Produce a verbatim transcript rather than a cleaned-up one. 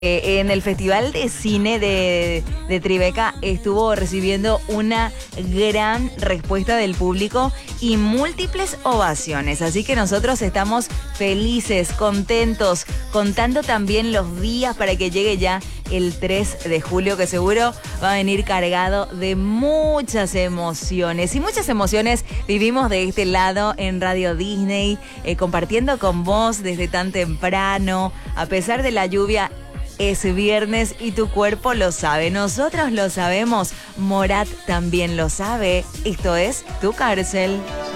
Eh, en el Festival de Cine de, de Tribeca estuvo recibiendo una gran respuesta del público y múltiples ovaciones. Así que nosotros estamos felices, contentos, contando también los días para que llegue ya el tres de julio, que seguro va a venir cargado de muchas emociones. Y muchas emociones vivimos de este lado en Radio Disney, eh, compartiendo con vos desde tan temprano, a pesar de la lluvia. Es viernes y tu cuerpo lo sabe. Nosotros lo sabemos. Morat también lo sabe. Esto es Tu Cárcel.